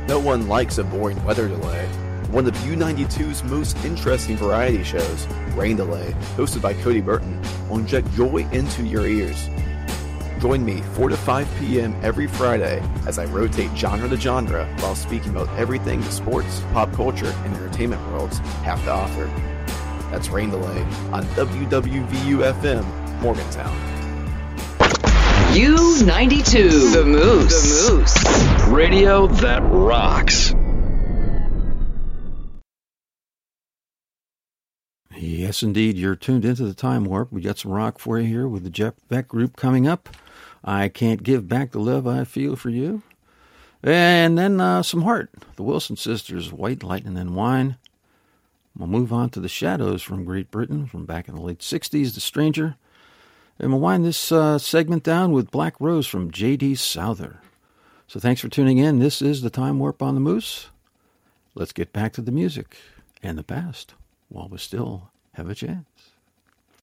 No one likes a boring weather delay. One of U92's most interesting variety shows, Rain Delay, hosted by Cody Burton, will inject joy into your ears. Join me 4 to 5 p.m. every Friday as I rotate genre to genre while speaking about everything the sports, pop culture, and entertainment worlds have to offer. That's Rain Delay on WWVU-FM, Morgantown. U92, The Moose. Radio that rocks. Yes, indeed. You're tuned into the Time Warp. We got some rock for you here with the Jeff Beck Group coming up. I Can't Give Back the Love I Feel for You. And then some Heart. The Wilson Sisters, White Lightning and Wine. We'll move on to the Shadows from Great Britain from back in the late 60s, The Stranger. And we'll wind this segment down with Black Rose from J.D. Souther. So thanks for tuning in. This is the Time Warp on the Moose. Let's get back to the music and the past while we still have a chance.